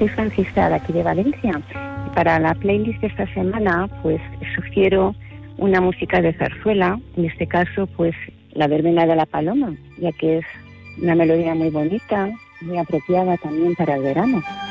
soy Francisca de aquí de Valencia. Y para la playlist de esta semana, pues sugiero una música de zarzuela, en este caso, pues la verbena de la paloma, ya que es una melodía muy bonita, muy apropiada también para el verano.